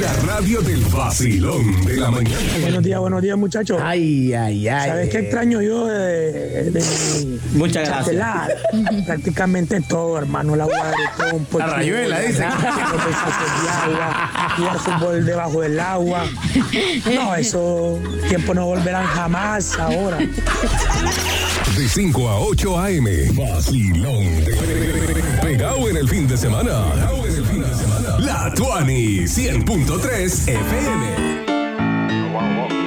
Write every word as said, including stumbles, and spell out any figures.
La radio del vacilón de la mañana. Buenos días, buenos días, muchachos. Ay, ay, ay. ¿Sabes qué extraño yo de, de mi Muchas gracias. chatelar? Prácticamente todo, hermano. La guaretón, La rayuela, dice. Jugar fútbol debajo del agua. No, esos tiempos no volverán jamás ahora. De cinco a ocho a eme, vacilón de... Pegado en el fin de semana. Pegado en el fin de semana. La Tuani cien punto tres F M.